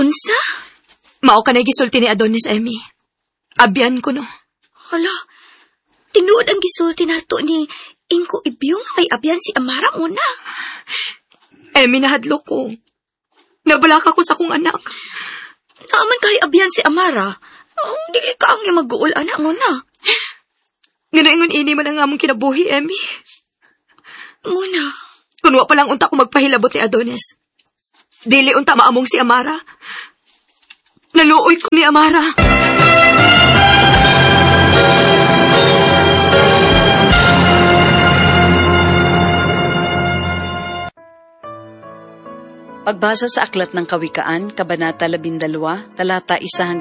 Unsa? Mao ka na gisulti ni Adonis, Emmy. Abyan ko, no? Hala, tinuod ang gisulti nato ni Inko Ibyong kay abyan si Amara una. Emmy, nahadlok ko. Nabalaka ko sa kong anak. Naaman kay abyan si Amara. Dili ka ang mag-uul anak mo na. Nganaingon ini man ang among kinabuhi, Emmy. Muna. Kunwa pa lang unta ko magpahilabot ni Adonis. Dili unta maamong si Amara. Naluoy ko ni Amara. Pagbasa sa Aklat ng Kawikaan, Kabanata 12, talata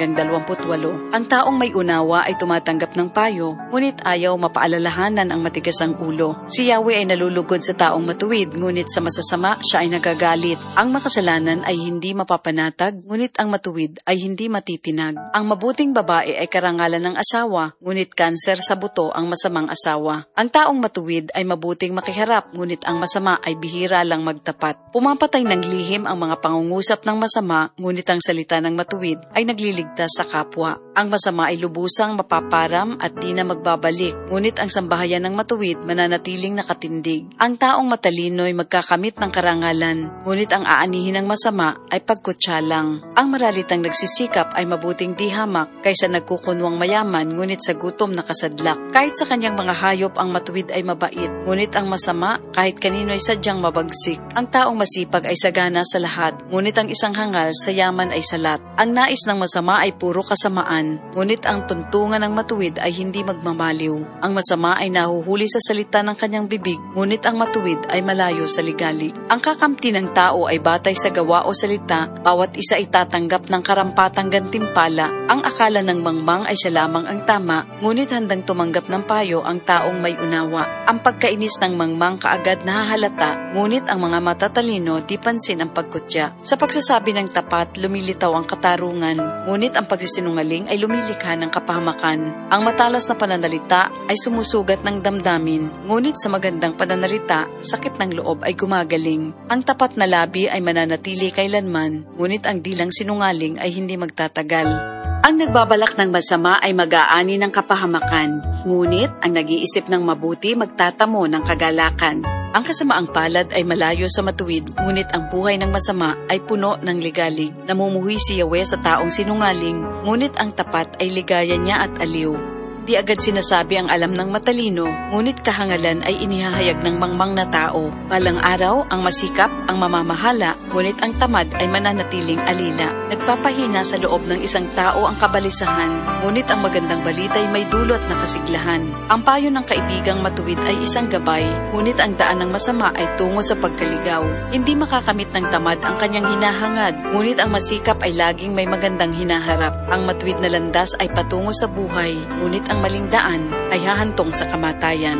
1-28, ang taong may unawa ay tumatanggap ng payo, ngunit ayaw mapaalalahanan ang matigas ang ulo. Si Yahweh ay nalulugod sa taong matuwid, ngunit sa masasama siya ay nagagalit. Ang makasalanan ay hindi mapapanatag, ngunit ang matuwid ay hindi matitinag. Ang mabuting babae ay karangalan ng asawa, ngunit kanser sa buto ang masamang asawa. Ang taong matuwid ay mabuting makiharap, ngunit ang masama ay bihira lang magtapat. Pumapatay ng lihim ang mga pangungusap ng masama, ngunit ang salita ng matuwid ay nagliligtas sa kapwa. Ang masama ay lubusang mapaparam at di na magbabalik, ngunit ang sambahayan ng matuwid mananatiling nakatindig. Ang taong matalino ay magkakamit ng karangalan, ngunit ang aanihin ng masama ay pagkutsa lang. Ang maralitang nagsisikap ay mabuting di hamak kaysa nagkukunwang mayaman, ngunit sa gutom nakasadlak. Kahit sa kanyang mga hayop ang matuwid ay mabait, ngunit ang masama kahit kanino ay sadyang mabagsik. Ang taong masipag ay sagana sa lahat, ngunit ang isang hangal sa yaman ay salat. Ang nais ng masama ay puro kasamaan, ngunit ang tuntungan ng matuwid ay hindi magmamaliw. Ang masama ay nahuhuli sa salita ng kanyang bibig, ngunit ang matuwid ay malayo sa ligali. Ang kakamti ng tao ay batay sa gawa o salita, bawat isa ay tatanggap ng karampatang gantimpala. Ang akala ng mangmang ay siya lamang ang tama, ngunit handang tumanggap ng payo ang taong may unawa. Ang pagkainis ng mangmang kaagad nahahalata, ngunit ang mga matatalino di pansin ang pagkutya. Sa pagsasabi ng tapat, lumilitaw ang katarungan, ngunit ang pagsisinungaling ay lumilikha ng kapahamakan. Ang matalas na pananalita ay sumusugat ng damdamin, ngunit sa magandang pananalita, sakit ng loob ay gumagaling. Ang tapat na labi ay mananatili kailanman, ngunit ang dilang sinungaling ay hindi magtatagal. Ang nagbabalak ng masama ay mag-aani ng kapahamakan, ngunit ang nag-iisip ng mabuti magtatamo ng kagalakan. Ang kasamaang palad ay malayo sa matuwid, ngunit ang buhay ng masama ay puno ng ligalig. Namumuhay si Yahweh sa taong sinungaling, ngunit ang tapat ay ligaya niya at aliw. Di agad sinasabi ang alam ng matalino, ngunit kahangalan ay inihahayag ng mangmang na tao. Balang araw, ang masikap, ang mamamahala, ngunit ang tamad ay mananatiling alila. Nagpapahina sa loob ng isang tao ang kabalisahan, ngunit ang magandang balita ay may dulot na kasiglahan. Ang payo ng kaibigang matuwid ay isang gabay, ngunit ang daan ng masama ay tungo sa pagkaligaw. Hindi makakamit ng tamad ang kanyang hinahangad, ngunit ang masikap ay laging may magandang hinaharap. Ang matuwid na landas ay patungo sa buhay, ngunit ang maling daan ay hahantong sa kamatayan.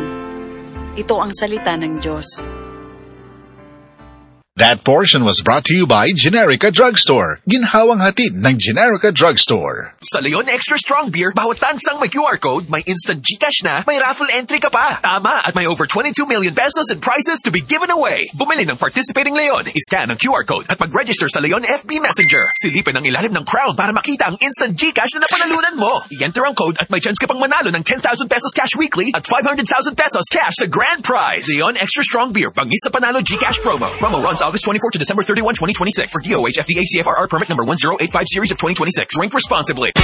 Ito ang salita ng Diyos. That portion was brought to you by Generica Drugstore. Ginhawang hatid ng Generica Drugstore. Sa Leon Extra Strong Beer, bawat tansang may QR code, may instant GCash na, may raffle entry ka pa. Tama, at may over 22 million pesos in prizes to be given away. Bumili ng participating Leon, iscan ang QR code at mag-register sa Leon FB Messenger. Silipin ang ilalim ng crown para makita ang instant GCash na napanalunan mo. I-enter ang code at may chance ka pang manalo ng 10,000 pesos cash weekly at 500,000 pesos cash sa grand prize. Leon Extra Strong Beer, bangis sa panalo GCash promo. Promo runs August 24 to December 31, 2026. For DOH FDA CFRR permit number 1085 series of 2026. Drink responsibly.